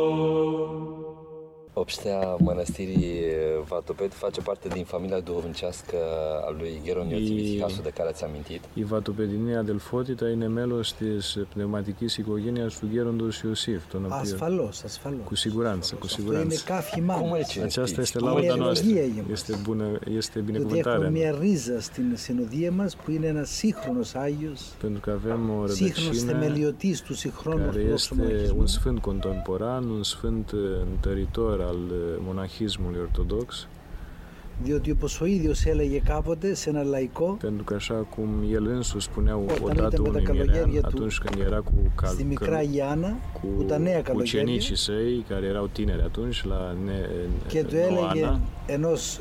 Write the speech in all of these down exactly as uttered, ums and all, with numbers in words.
Obștea Mănăstirii Vatoped face parte din familia duhovnicească a lui Gheron Iosif Isihastu, de care ați amintit. Η Βατοπεδινή αδελφότητα είναι μέλος της πνευματικής οικογένειας του Γέροντος Ιωσήφ. Ασφαλώς, ασφαλώς. Cu siguranță, cu siguranță. Αυτό είναι κάφημά μας. Aceasta este lauda noastră. Este bună, este binecuvântarea. Έχουμε μια ρίζα στην συνοδεία μας που είναι ένας σύγχρονος Άγιος, pentru că avem o σύγχρονος rădăcină θεμελιωτής του συγχρόνου care ορθοδόξου este μοναχισμού. un sfânt contemporan, un sfânt întăritor al monahismului ortodox. Διότι όπως ο ίδιος έλεγε κάποτε σε ένα λαϊκό, pentru că așa cum el însuși spunea όταν odată ήταν με τα unui mirean, καλογέρια του atunci când era cu, cal, στη μικρά Ιάννα, που τα νέα cu ucenicii καλογέρια, săi, care erau tineri atunci, la ne, και του έλεγε Noana, ενός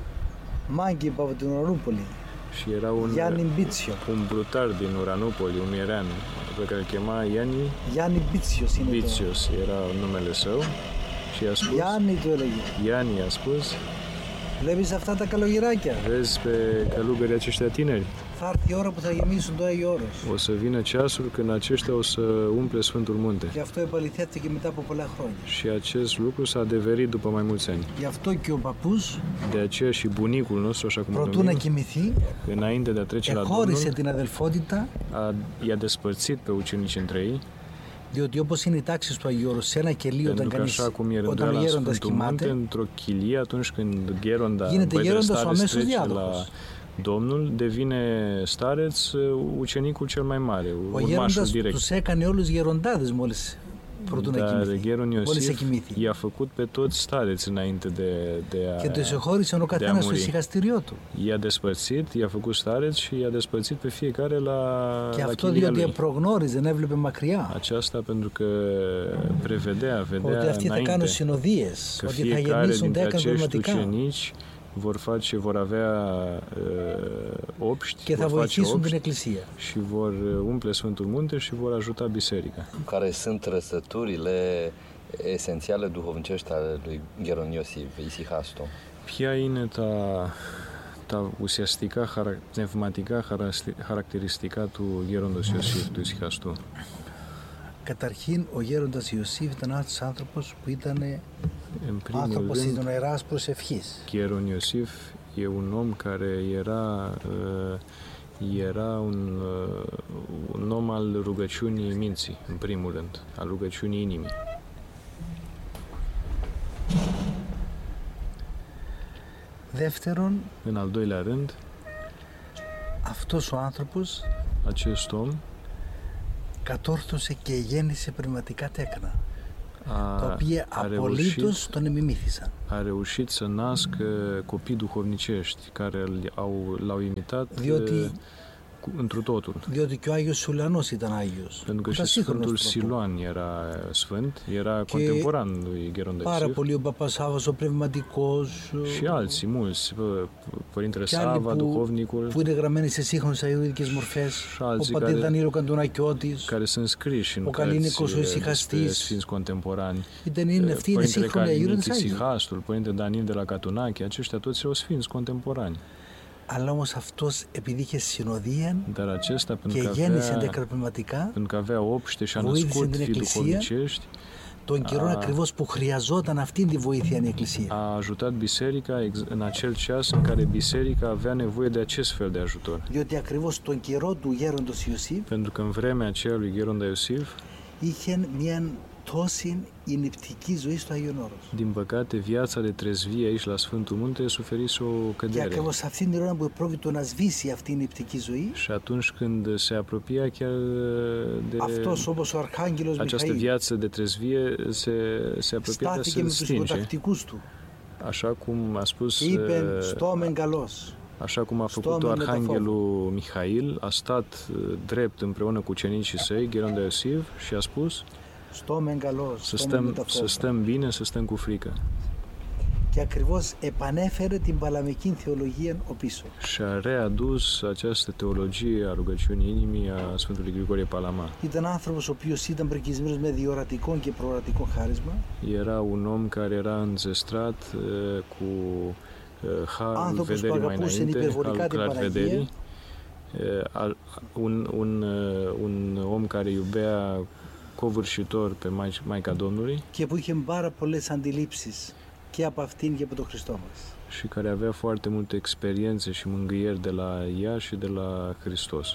μάγκη από την Ουρανούπολη, și era un, Γιάννη Μπίτσιο. un brutar din Uranopoli, un mirean, pe care îl chema Iani Γιάννη Μπίτσιος είναι το. Bitsios, era numele său, și i-a spus, Γιάννη του έλεγε, Iani i-a spus, βλέπεις αυτά τα καλογεράκια, vezi pe călugării aceștia tineri, θα έρθει η ώρα που θα γεμίσουν το Άγιο Όρος. o să vină ceasul când aceștia o să umple Sfântul Munte. Γι' αυτό επαληθεύτηκε μετά από πολλά χρόνια. Și acest lucru s-a adeverit după mai mulți ani. Γι' αυτό και ο παππούς, De aceea și bunicul nostru, așa cum îl προτού να numim, κοιμηθεί, înainte de a trece la εχώρισε Domnul, την αδελφότητα, a, i-a despărțit pe ucenici între ei, διότι όπως είναι η τάξη του Αγίου Όρους, σε ένα κελί όταν, pentru că κανείς, așa cum e όταν rânduia ο la γέροντας Sfântul Munte, κοιμάται, într-o chilie, atunci când Gheronda, γίνεται băietul γέροντας ο stareț, αμέσως trece la διάδοχος. Domnul, devine stareț ucenicul cel mai mare, Ο urmașul γέροντας direct. τους έκανε όλους γεροντάδες μόλις προτού να Dar κοιμηθεί, Gheron μόλις Iosif εκοιμήθη. i-a făcut pe toți stareți înainte de, de a, Και τους εχώρισαν ο de a καθένας στο muri. ησυχαστήριό του. I-a despărțit, i-a făcut stareți și i-a despărțit pe fiecare la, Και la αυτό chilia διότι lui. προγνώριζε, δεν έβλεπε μακριά. Aceasta pentru că prevedea, Ότι vedea αυτοί θα κάνουν înainte συνοδείες, că ότι θα fiecare γεμίσουν dintre δέκα acești πνευματικά ucenici vor face, vor avea uh, obști, και θα vor face βοηθήσουν την obști Εκκλησία. și vor umple Sfântul Munte și vor ajuta biserica. Care sunt trăsăturile esențiale duhovnicești ale lui Gheron Iosif Isihastu? Ποια είναι τα, τα ουσιαστικά, χαρα, πνευματικά χαρακτηριστικά του Γέροντος Ιωσήφ, του Ισυχαστού? Καταρχήν, ο γέροντας Ιωσήφ ήταν ένας άνθρωπος που ήταν În primul άνθρωπος rând, συντονεράς προσευχής. Gheron Iosif e un om care era, era un, un om al rugăciunii minții, în primul rând, al rugăciunii inimii. Δεύτερον, În al doilea rând, αυτός ο άνθρωπος acest om κατόρθωσε και γέννησε πνευματικά τέκνα, a, τα οποία a, reușit, απολύτως τον εμιμήθησαν. a reușit să nască copii duhovnicești care l-au, l-au imitat Διότι, cu, întru totul. διότι και ο Άγιος Σουλανός ήταν Άγιος. Pentru că Ήταν și Sfântul σύγχρονος προπού. Siluan era sfânt, era contemporan lui Gheron de Πάρα Iosif. πολύ ο Παπάς Σάββας ο πνευματικός, Și alții, mulți, pă, Părintele και άλλοι Sava, που, duhovnicul, που είναι γραμμένοι σε σύγχρονες αιωδικές μορφές, și ο alții πατήρ care, Δανίλο Καντονακιώτης, care sunt scriși în ο cărți Καλίνικος ο despre Ησυχαστής. sfinți contemporani. Ήταν, είναι, αυτοί είναι Părintele σύγχρονοι Αγίοι Calinic της Άγιοι. Isihastul, Părintele Daniel de la Catunache, aceștia toți erau sfinți contemporani. Αλλά όμως αυτός επειδή είχε συνοδεία Dar acesta, pentru και că γέννησε avea, δέκα πνευματικά, pentru că avea obște și a voiți născut din fii Eclesia, duhovnicești, τον καιρό Α. ακριβώς που χρειαζόταν αυτήν τη βοήθεια η Εκκλησία. a ajutat biserica ex- în acel ceas în care biserica avea nevoie de acest fel de ajutor. Διότι ακριβώς τον καιρό του γέροντος Ιωσήφ Pentru că în vremea aceea lui Gheron de Iosif, είχε μια τόση νηπτική ζωή στο Άγιον Όρος. din păcate, viața de trezvie aici la Sfântul Munte suferise o Και cădere. ακριβώς σε αυτήν την ώρα που πρόκειται να σβήσει αυτή η νηπτική ζωή, Și atunci când se apropia chiar de αυτός όπως ο Αρχάγγελος această Μιχαήλ viață de trezvie, se, se apropia de στάθηκε a με se τους stinge. υποτακτικούς του Așa cum a spus, και είπε uh, «Στόμεν καλός». așa cum a făcut Stomen Arhanghelul Mihail, a stat uh, drept împreună cu ucenicii săi, Gheron de Iosif, și a spus «Στόμεν καλός», să «στόμεν stăm, μεταφόβρα». să stăm bine, să stăm cu frică. Και ακριβώς επανέφερε την παλαμική θεολογία ο πίσω. Și a readus această teologie a rugăciunii inimii a Sfântului Grigorie Palama. Ήταν άνθρωπος ο οποίος ήταν πρικισμένος με διορατικό και προορατικό χάρισμα. Era un om care era înzestrat uh, cu uh, harul Άνθρωπος vederii που mai αγαπούσε înainte, υπερβολικά harul την clar Παναγία. vederii. Uh, al, un, un, uh, un om care iubea covârșitor pe Maica Domnului και που είχε πάρα πολλές αντιλήψεις και από αυτήν και από τον Χριστό μας. și care avea foarte multe experiențe și mângâieri de la ea și de la Hristos.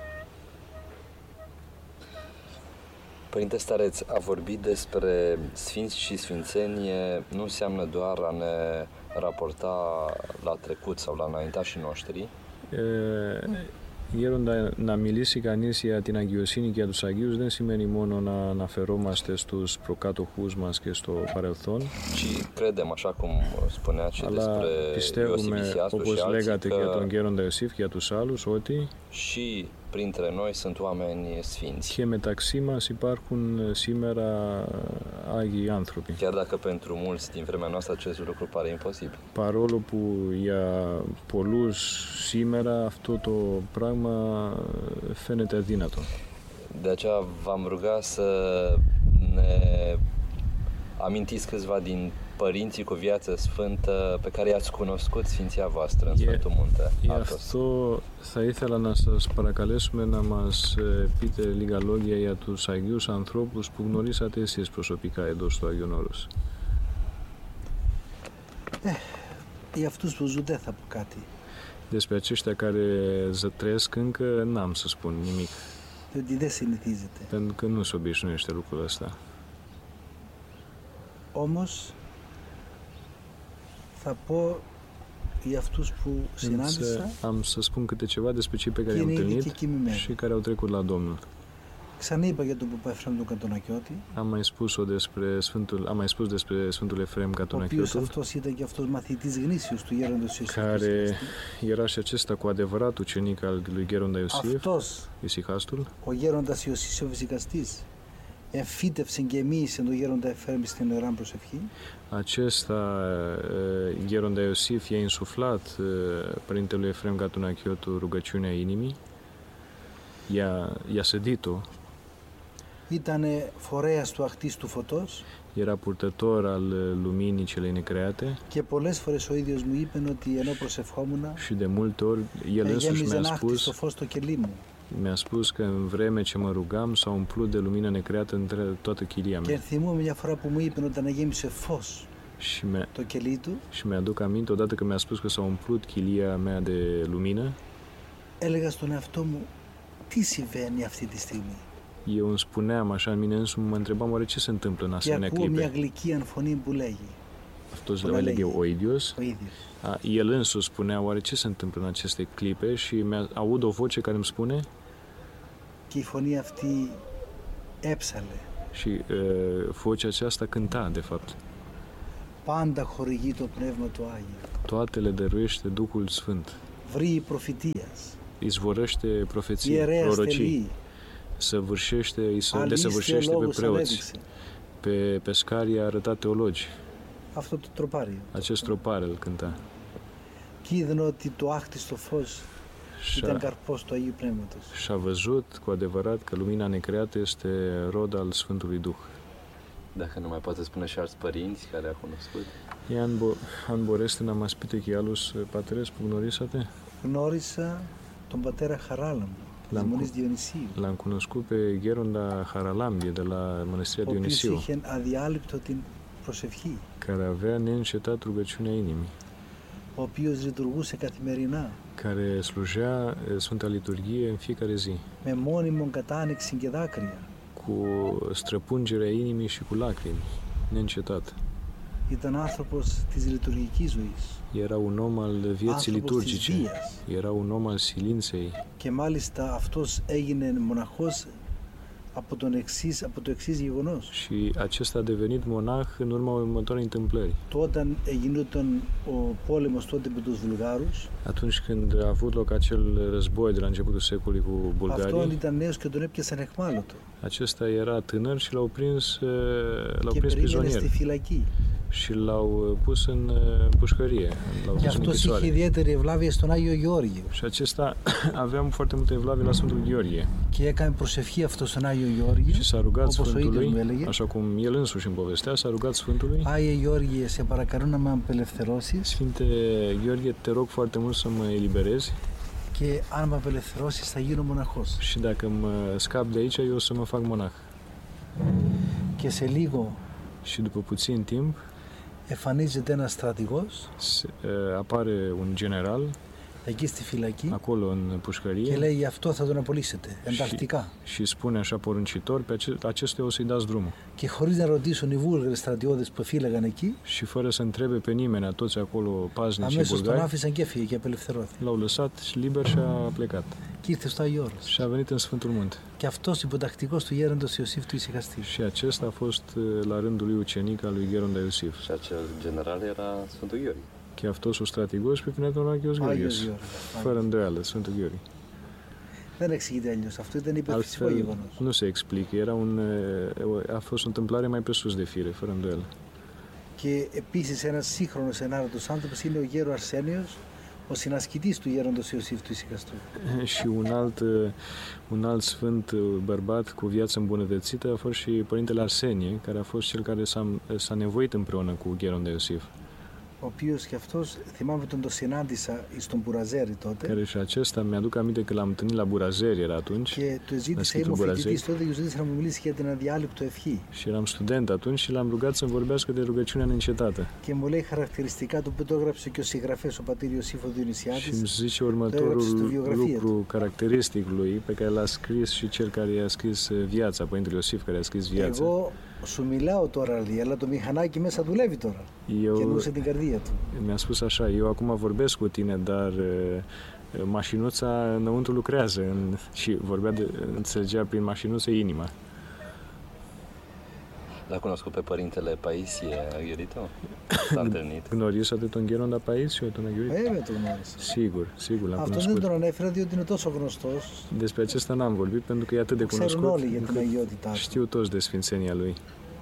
Părinte Stareț, a vorbi despre sfinți și sfințenie nu înseamnă doar a ne raporta la trecut sau la înaintașii noștri. Ε, γέροντα, να μιλήσει κανείς για την αγιοσύνη και για τους Αγίους δεν σημαίνει μόνο να αναφερόμαστε στους προκάτοχούς μας και στο παρελθόν, Și credem, așa cum spunea și αλλά despre Iosif πιστεύουμε, Isiastru și όπως alții, λέγατε και για τον că γέροντα Ιωσήφ και για τους άλλους, ότι și printre noi sunt oameni sfinți. και μεταξύ μας υπάρχουν σήμερα Άγιοι άνθρωποι. Chiar dacă pentru mulți din vremea noastră acest lucru pare imposibil. Παρόλο που για πολλούς σήμερα αυτό το πράγμα φαίνεται αδύνατο. De aceea v-am rugat să ne amintiți câțiva din părinții cu viață sfântă pe care i-ați cunoscut Sfinția voastră în E- Sfântul Munte. Γι' Athos. αυτό θα ήθελα να σας παρακαλέσουμε να μας ε, πείτε λίγα λόγια για τους Αγίους ανθρώπους που γνωρίσατε εσείς προσωπικά εδώ στο Άγιον Όρος. Για αυτούς που ζουν δεν θα πω κάτι, Despre aceștia care ză- trăiesc încă n-am să spun nimic, διότι δεν συνηθίζεται. pentru că nu se obișnuiește lucrul ăsta. Όμως θα πω για αυτούς που συνάντησα Însă am să spun câte ceva despre cei pe care και i-am είναι ήδη και întâlnit κοιμημένοι. și care au trecut la Domnul. Ξαναείπα για τον Παπά Εφραίμ τον Κατονακιώτη, Am mai spus-o despre Sfântul, am mai spus despre Sfântul Efrem ο οποίος Catonachiotul, αυτός ήταν και αυτός μαθητής γνήσιος του γέροντος Ιωσήφ. care era și acesta cu adevărat ucenic al lui Gheronda Iosif, Αυτός Isihastul, ο γέροντας Ιωσήφ ο Φυσικαστής εμφύτευσε και μίλησε τον γέροντα Εφραίμ στην Ωραία Προσευχή. acesta uh, Gheronda Iosif i-a insuflat uh, Părintelui Efrem Catonachiotul rugăciunea inimii, i-a, i-a sădit-o, Ήταν φορέας του αχτίστου φωτός era purtător al uh, luminii celei necreate και πολλές φορές ο ίδιος μου είπε ότι ενώ προσευχόμουν și de multe ori el însuși γέμιζε mi-a ένα άχτιστο spus, φως στο κελί μου. mi-a spus că în vreme ce mă rugam s-a umplut de lumină necreată între toată chilia Και mea. θυμούμαι μια φορά που μου είπε όταν γέμισε φως Și, mi-a, το κελί του, și mi-aduc aminte odată că mi-a spus că s-a umplut chilia mea de lumină, έλεγα στον εαυτό μου τι συμβαίνει αυτή τη στιγμή. eu îmi spuneam așa în mine însumi, mă întrebam oare ce se întâmplă în Και asemenea ακούω μια clipe. γλυκή φωνή που λέγει Αυτός Până le lei. eu oidios. ο ίδιος. A, el însuși spunea oare ce se întâmplă în aceste clipe și mi aud o voce care îmi spune Και η φωνή αυτή έψαλε. și uh, vocea aceasta cânta de fapt. Πάντα χορηγεί το Πνεύμα του Άγιο. Toate le dăruiește Duhul Sfânt. Vrâi προφητείας, Izvorăște profeții, ιερέας prorocii, τελεί, săvârșește, îi se αλής desăvârșește pe θεολόγος preoți, ανέδειξε. pe pescarii a arătat teologi. Αυτό το τροπάριο. Acest tropar îl cânta. Και είδαν ότι το άχτιστο φως ήταν Și-a, καρπός του Αγίου Πνεύματος. și-a văzut cu adevărat că lumina necreată este rod al Sfântului Duh. Dacă nu mai poate spune și alți părinți care a cunoscut. I αν, μπο, αν μπορέσετε να μας πείτε και άλλους πατέρες που γνωρίσατε. Γνώρισα τον πατέρα Χαράλαμπο της Λαμπού. Μονής Διονυσίου, L-am cunoscut pe Gheronda Haralambie de la Mănăstirea ο οποίος Dionisie, είχε αδιάλειπτο την προσευχή, care avea neîncetat rugăciunea inimii, ο οποίος λειτουργούσε καθημερινά, care slujea eh, Sfânta Liturghie în fiecare zi, με μόνιμον κατάνοιξη και δάκρυα. cu străpungerea inimii și cu lacrimi, neîncetat. Ήταν άνθρωπος της λειτουργικής ζωής, Era un om al vieții άνθρωπος της liturgice, βίας. era un om al silinței Και μάλιστα αυτός έγινε μοναχός από, τον εξής, από το εξής γεγονός. și acesta a devenit monah în urma următoarei întâmplări. Το όταν γινόταν ο πόλεμος τότε με τους Βουλγάρους, Atunci când a avut loc acel război de la începutul secolului cu αυτόν bulgarii, ήταν νέος και τον έπιασαν εχμάλωτο acesta era tânăr și l-au prins, eh, l-au και prins περίμενε prizonier στη φυλακή. și l-au pus în eh, pușcărie, l-au Και pus în αυτός είχε închisoare. ιδιαίτερη ευλάβεια στον Άγιο Γεώργιο Și acesta avea foarte multe evlavie la Sfântul Gheorghe και έκανε προσευχή αυτό στον Άγιο Γεώργιο, și s-a rugat όπως ο ίδιος μου Sfântului, έλεγε. așa cum el însuși îmi povestea, s-a rugat Sfântului: Άγιε Γεώργιε, σε παρακαλώ να με απελευθερώσεις Sfinte Gheorghe, te rog foarte mult să mă eliberezi και αν με απελευθερώσεις θα γίνω μοναχός. și dacă mă scap de aici, eu o să mă fac monah. Και σε λίγο Și după puțin timp εμφανίζεται ένας στρατηγός se, uh, apare un general εκεί στη φυλακή acolo în και pușcărie λέει γι' αυτό θα τον απολύσετε εντακτικά. și spune așa poruncitor, pe ace- acestuia o să-i dați drumul. Και χωρίς να ρωτήσουν οι Βούλγαροι στρατιώτες που φύλαγαν εκεί, Și fără să întrebe pe nimeni, toți acolo paznici αμέσως τον bulgari, άφησαν και έφυγε και απελευθερώθηκε. l-au lăsat liber și a plecat. Και ήρθε στο Άγιο Όρος. Și a venit în Sfântul Munte. Και αυτός υποτακτικός του γέροντος Ιωσήφ του Ησυχαστή. Și acesta a fost uh, la rândul lui ucenic al lui Gheronda Iosif. Și acel general era Sfântul Gheorghe. Και αυτός ο στρατηγός πρέπει να ήταν ο Άγιος Άγιος Γεώργιος. Γεώργιος. Fără îndoială, Sfântul Gheorghe. Δεν εξηγείται αλλιώς. Αυτό ήταν υπερφυσικό Altfel γεγονός. nu se explică, era un, uh, a fost o întâmplare mai pe sus de fire, fără îndoială. Και επίσης ένας σύγχρονος ενάρετος άνθρωπος είναι ο γέρο Αρσένιος, ο συνασκητής του γέροντος Ιωσήφ του Ησυχαστού. Și un alt, uh, un alt sfânt uh, bărbat cu viață îmbunătățită a fost și Părintele Arsenie, care a fost cel care s-a, s-a nevoit împreună cu Gheronda Iosif. Ο οποίος και αυτός, θυμάμαι τον το συνάντησα στον Μπουραζέρι τότε. Care și acesta, mi-aduc aminte că l-am întâlnit la Burazeri, era atunci, Και του ζήτησα, Ασκήτου ήμουν Μπουραζέρι. φοιτητής τότε, και του ζήτησα να μου μιλήσει για την αδιάλειπτο ευχή. și eram student atunci și l-am rugat să-mi vorbească de rugăciunea neîncetată. Και μου λέει χαρακτηριστικά του που το έγραψε και ο συγγραφέας, ο πατήρ Ιωσήφ ο Și îmi Διονυσιάτης. zice Το έγραψε următorul στη βιογραφία του. lucru caracteristic lui, pe care l-a scris și cel care i-a scris uh, viața, Părintele Iosif, care a scris viața. Εγώ σου μιλάω τώρα, λέει, αλλά το μηχανάκι μέσα δουλεύει τώρα. Και Eu, εννοούσε την καρδία του. mi-a spus așa, eu acum vorbesc cu tine, dar uh, mașinuța înăuntru lucrează în, și vorbea de, înțelegea prin mașinuță inima. L-a cunoscut pe părintele Paisie Aghiorito? S-a întâlnit. Γνωρίσατε τον Γέροντα Παΐσιο, τον Αγιορείτ? Βέβαια το γνώρισα. Sigur, sigur, l-am Αυτό δεν cunoscut. τον ανέφερα διότι είναι τόσο γνωστός. Despre acesta n-am vorbit pentru că e atât de Ξέρουν όλοι για cunoscut. την αγιότητά του. Știu toți de sfințenia lui.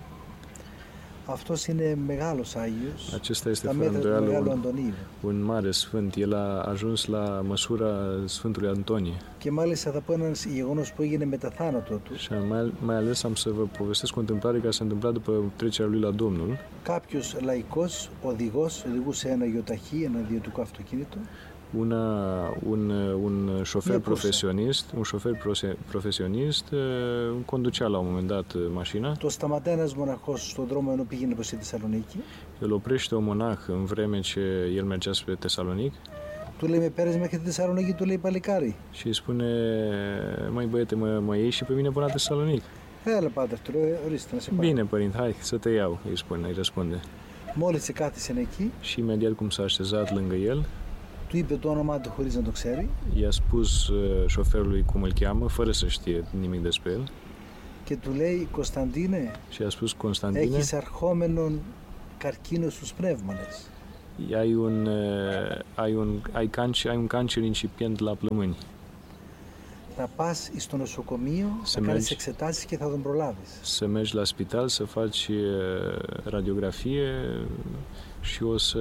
Αυτός είναι μεγάλος Άγιος, Acesta este τα fără μέτρα του îndoială Μεγάλου un, Αντωνίου. un mare sfânt. El a ajuns la măsura Sfântului Antonie. Και μάλιστα θα πω ένα γεγονός που έγινε μετά θάνατό του. Și mai, mai ales am să vă povestesc o întâmplare care s-a întâmplat după trecerea lui la Domnul. Κάποιος λαϊκός οδηγός οδηγούσε ένα γεωταχή, ένα ιδιωτικό αυτοκίνητο. Una, un, un șofer E cursă. profesionist, un șofer profe- profesionist uh, conducea la un moment dat uh, mașina. Το σταματά ένας μοναχός στον δρόμο ενώ πήγαινε προς τη Θεσσαλονίκη. Îl oprește un monah în vreme ce el mergea spre Tesalonic Του λέει με παίρνεις μέχρι τη Θεσσαλονίκη, του λέει παλικάρι. și îi spune: măi băiete, mă, mă iei și pe mine până la Tesalonic. Έλα πάτερ, του λέει, ορίστε να σε πάρω. Bine, părinte, hai să te iau, îi spune, îi răspunde. Μόλις σε κάθισε εκεί, Și imediat cum s-a așezat lângă el, του είπε το όνομά του χωρίς να το ξέρει i-a spus uh, șoferului cum îl cheamă, fără să știe nimic despre el, και του λέει Κωνσταντίνε, și a spus: Constantine, έχεις αρχόμενον καρκίνο στους πνεύμονες. ai un, uh, ai un, ai cancer, ai un cancer incipient la plămâni. Θα πας στο νοσοκομείο, Σε θα κάνεις μέγι- εξετάσεις και θα τον προλάβεις. Să mergi la spital, să faci uh, radiografie și o să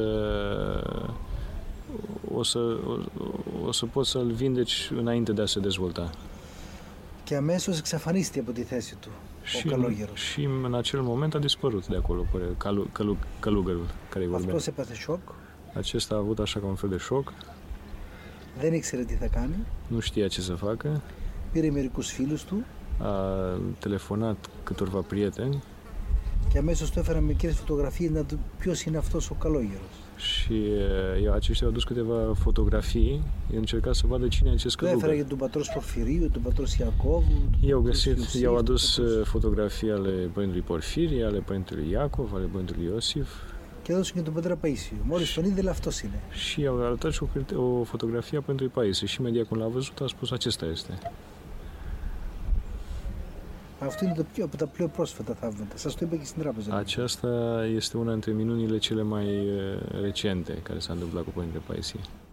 o să, o, o să poți să-l vindeci înainte de a se dezvolta. Και αμέσως εξαφανίστηκε από τη θέση του Și, ο καλόγερος. și în acel moment a dispărut de acolo calu, calu, călugărul care îi vorbea. Αυτός έπαθε șoc, Acesta a avut așa ca un fel de șoc, δεν ήξερε τι θα κάνει. nu știa ce să facă, Πήρε mερικούς φίλους του a telefonat câtorva prieteni και αμέσως του έφεραν μερικές φωτογραφίες να δουν ποιος είναι αυτός ο καλόγερος. și uh, aceștia au adus câteva fotografii, încerca să vadă cine e acest Του έφερα călugăr. για τον πατρός Πορφυρίου, τον πατρός Ιακώβου, I-au τους găsit, Iosif, i-au adus τους- uh, fotografii ale Părintelui Porfirie, ale Părintelui Iacov, ale Părintelui Iosif και έδωσαν και τον πατέρα Παΐσιο. Μόλις τον είδε, λέει, αυτός είναι. și i-au arătat și o, cârte- o fotografie a Părintelui Paisie și imediat când l-a văzut a spus: acesta este. Αυτό είναι το πιο, από τα πιο πρόσφατα θαύματα. Σας το είπα και στην τράπεζα. Aceasta este una dintre minunile cele mai uh, recente care s-a întâmplat cu Părintele Paisie.